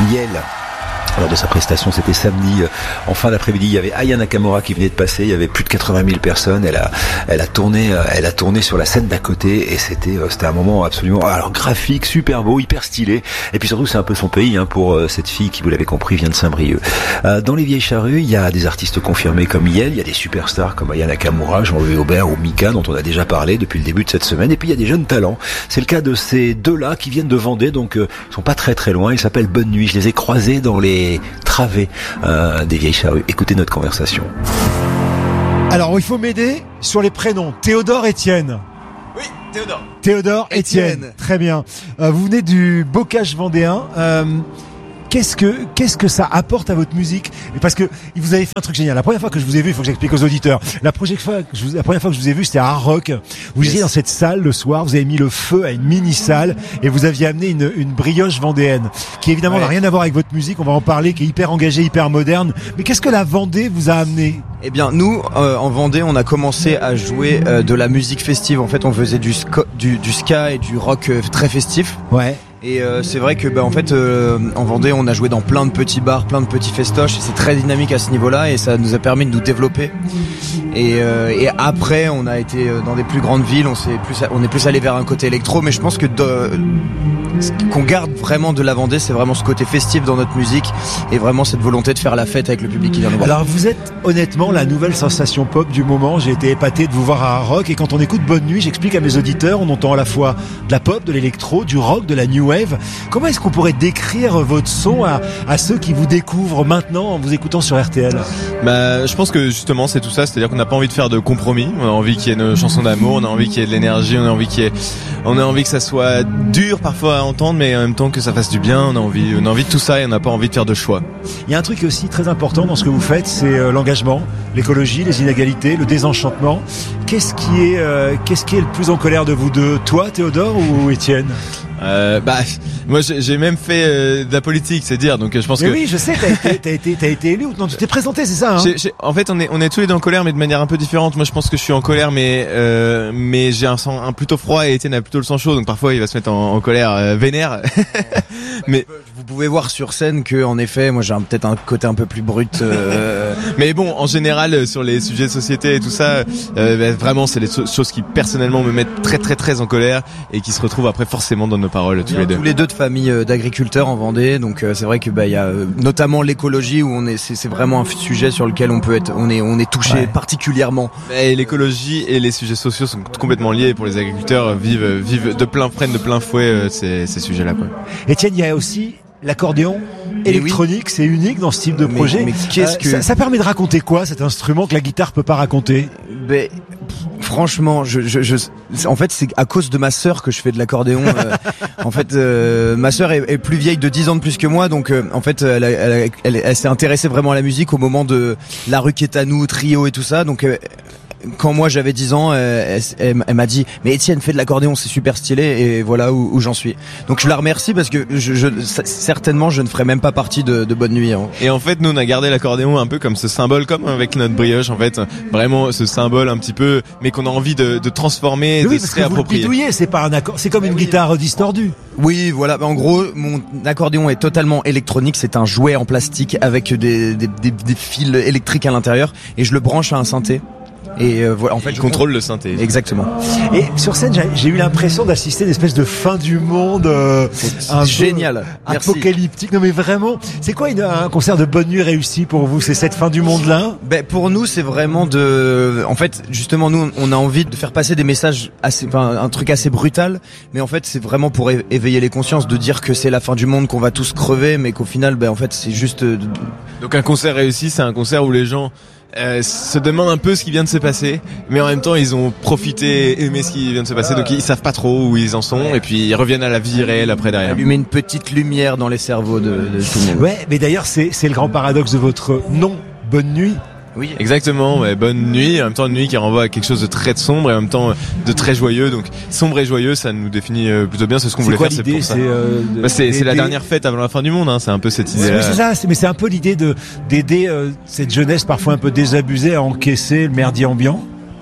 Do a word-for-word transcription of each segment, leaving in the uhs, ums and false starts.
Yel. Lors de sa prestation, c'était samedi, en fin d'après-midi, il y avait Aya Nakamura qui venait de passer, il y avait plus de quatre-vingt mille personnes, elle a, elle a tourné, elle a tourné sur la scène d'à côté, et c'était, c'était un moment absolument, alors graphique, super beau, hyper stylé, et puis surtout c'est un peu son pays, hein, pour cette fille qui, vous l'avez compris, vient de Saint-Brieuc. Euh, dans les Vieilles Charrues, il y a des artistes confirmés comme Yel, il y a des superstars comme Aya Nakamura, Jean-Louis Aubert ou Mika, dont on a déjà parlé depuis le début de cette semaine, et puis il y a des jeunes talents. C'est le cas de ces deux-là qui viennent de Vendée, donc euh, ils sont pas très très loin, ils s'appellent Bonne Nuit, je les ai croisés dans les travées euh, des Vieilles Charrues. Écoutez notre conversation. Alors, il faut m'aider sur les prénoms. Théodore, Étienne. Oui, Théodore. Théodore, Étienne. Étienne. Très bien. Euh, vous venez du Bocage vendéen. Euh, Qu'est-ce que qu'est-ce que ça apporte à votre musique? Parce que vous avez fait un truc génial. La première fois que je vous ai vu, il faut que j'explique aux auditeurs. La première fois que je vous, la première fois que je vous ai vu, c'était à Rock. Vous yes. étiez dans cette salle le soir, vous avez mis le feu à une mini salle et vous aviez amené une, une brioche vendéenne, qui évidemment ouais. n'a rien à voir avec votre musique. On va en parler, qui est hyper engagée, hyper moderne. Mais qu'est-ce que la Vendée vous a amené? Eh bien, nous, euh, en Vendée, on a commencé à jouer euh, de la musique festive. En fait, on faisait du ska, du, du ska et du rock euh, très festif. Ouais. Et euh, c'est vrai que bah, en fait euh, en Vendée on a joué dans plein de petits bars, plein de petits festoches et c'est très dynamique à ce niveau-là et ça nous a permis de nous développer. Et, euh, et après on a été dans des plus grandes villes, on s'est plus on est plus allé vers un côté électro, mais je pense que de, ce qu'on garde vraiment de la Vendée, c'est vraiment ce côté festif dans notre musique et vraiment cette volonté de faire la fête avec le public qui vient nous voir. Alors vous êtes honnêtement la nouvelle sensation pop du moment. J'ai été épaté de vous voir à Rock et quand on écoute Bonne Nuit, j'explique à mes auditeurs, on entend à la fois de la pop, de l'électro, du rock, de la new wave. Comment est-ce qu'on pourrait décrire votre son à, à ceux qui vous découvrent maintenant en vous écoutant sur R T L? Bah, je pense que justement c'est tout ça, c'est-à-dire qu'on n'a pas envie de faire de compromis. On a envie qu'il y ait une chanson d'amour, on a envie qu'il y ait de l'énergie, on a envie qu'il y ait, on a envie que ça soit dur parfois à entendre, mais en même temps que ça fasse du bien. On a envie, on a envie de tout ça et on n'a pas envie de faire de choix. Il y a un truc aussi très important dans ce que vous faites, c'est euh, l'engagement, l'écologie, les inégalités, le désenchantement. Qu'est-ce qui est, euh, qu'est-ce qui est le plus en colère de vous deux, toi, Théodore ou Étienne? Euh, bah, moi j'ai, j'ai même fait euh, de la politique, c'est dire. Donc je pense mais que. Oui, je sais. T'as été, t'as été, t'as été élu. Non, tu t'es présenté, c'est ça. Hein j'ai, j'ai, en fait, on est, on est tous les deux en colère, mais de manière un peu différente. Moi, je pense que je suis en colère, mais euh, mais j'ai un sang un plutôt froid et Étienne a plutôt le sang chaud. Donc parfois, il va se mettre en, en colère euh, vénère. mais vous pouvez voir sur scène que, en effet, moi j'ai un, peut-être un côté un peu plus brut. Euh... mais bon, en général, sur les sujets de société et tout ça, euh, bah, vraiment, c'est les so- choses qui personnellement me mettent très très très en colère et qui se retrouvent après forcément dans nos paroles tous les deux. Tous les deux de famille euh, d'agriculteurs en Vendée, donc euh, c'est vrai que bah il y a euh, notamment l'écologie où on est, c'est, c'est vraiment un sujet sur lequel on peut être, on est, on est touché ouais. particulièrement. Et l'écologie et les sujets sociaux sont complètement liés pour les agriculteurs, vivent, vivent de plein, prennent de plein fouet euh, ces, ces sujets-là, quoi. Étienne, il y a aussi l'accordéon électronique, oui. C'est unique dans ce type de projet. Mais, mais qu'est-ce euh, que ça, ça permet de raconter quoi, cet instrument que la guitare peut pas raconter? Ben, franchement, je, je, je, en fait, c'est à cause de ma sœur que je fais de l'accordéon. euh, en fait, euh, ma sœur est, est plus vieille de dix ans de plus que moi, donc euh, en fait, elle, a, elle, a, elle, elle s'est intéressée vraiment à la musique au moment de La Rue qui est à nous, Trio et tout ça. Donc euh, quand moi j'avais dix ans, elle, elle, elle m'a dit mais Étienne, fais de l'accordéon, c'est super stylé, et voilà où, où j'en suis. Donc je la remercie parce que je, je, certainement je ne ferais même pas partie de, de Bonne Nuit. Hein. Et en fait nous on a gardé l'accordéon un peu comme ce symbole, comme avec notre brioche en fait, vraiment ce symbole un petit peu, mais qu'on a envie de, de transformer, oui, de se réapproprier. Vous le bidouillez, c'est pas un accord, c'est comme mais une oui. guitare distordue. Oui, voilà. En gros, mon accordéon est totalement électronique. C'est un jouet en plastique avec des, des, des, des fils électriques à l'intérieur, et je le branche à un synthé. Et euh, voilà, en fait, il contrôle le synthé. Exactement. Et sur scène, j'ai, j'ai eu l'impression d'assister à une espèce de fin du monde, euh, un génial, apocalyptique. Non mais vraiment, c'est quoi une, un concert de Bonne Nuit réussi pour vous? C'est cette fin du monde-là? Ben pour nous, c'est vraiment de, en fait, justement, nous, on a envie de faire passer des messages assez, enfin, un truc assez brutal, mais en fait, c'est vraiment pour éveiller les consciences, de dire que c'est la fin du monde, qu'on va tous crever, mais qu'au final, ben en fait, c'est juste. De... Donc un concert réussi, c'est un concert où les gens Euh, se demandent un peu ce qui vient de se passer, mais en même temps ils ont profité, aimé ce qui vient de se passer, donc ils savent pas trop où ils en sont, et puis ils reviennent à la vie réelle après derrière. Allumer une petite lumière dans les cerveaux de, de tout le monde. Ouais, mais d'ailleurs c'est, c'est le grand paradoxe de votre nom, Bonne Nuit. Oui, exactement. Ouais, bonne nuit. En même temps, une nuit qui renvoie à quelque chose de très sombre et en même temps de très joyeux. Donc, sombre et joyeux, ça nous définit plutôt bien. C'est ce qu'on c'est voulait quoi faire. L'idée, c'est pour c'est, ça. euh, de, bah, c'est, c'est la des... dernière fête avant la fin du monde. Hein. C'est un peu cette idée. Oui, c'est ça. C'est, mais c'est un peu l'idée de d'aider euh, cette jeunesse parfois un peu désabusée à encaisser le merdier ambiant.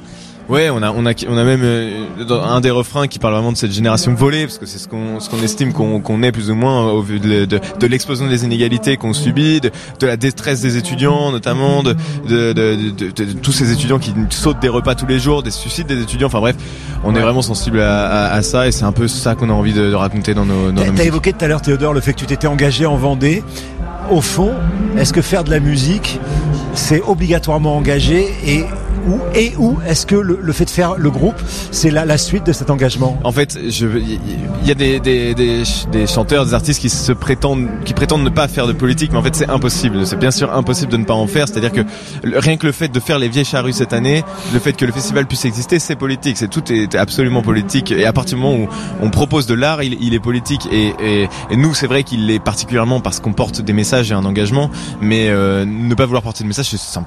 Ouais, on a, on a, on a même euh, un des refrains qui parle vraiment de cette génération volée, parce que c'est ce qu'on, ce qu'on estime qu'on, qu'on est plus ou moins au vu de, de, de l'explosion des inégalités qu'on subit, de, de la détresse des étudiants, notamment de, de, de, de, de, de tous ces étudiants qui sautent des repas tous les jours, des suicides des étudiants. Enfin bref, on ouais. est vraiment sensible à, à, à ça, et c'est un peu ça qu'on a envie de, de raconter dans nos. Dans t'as, nos t'as évoqué tout à l'heure, Théodore, le fait que tu t'étais engagé en Vendée. Au fond, est-ce que faire de la musique, c'est obligatoirement engagé, et où et où est-ce que le, le fait de faire le groupe, c'est la, la suite de cet engagement? En fait, je, il y a des, des, des, des chanteurs, des artistes qui se prétendent, qui prétendent ne pas faire de politique, mais en fait c'est impossible. C'est bien sûr impossible de ne pas en faire. C'est-à-dire que rien que le fait de faire les Vieilles Charrues cette année, le fait que le festival puisse exister, c'est politique. C'est tout est absolument politique. Et à partir du moment où on propose de l'art, il, il est politique. Et, et, et nous, c'est vrai qu'il l'est particulièrement parce qu'on porte des messages et un engagement. Mais euh, ne pas vouloir porter de message, c'est simplement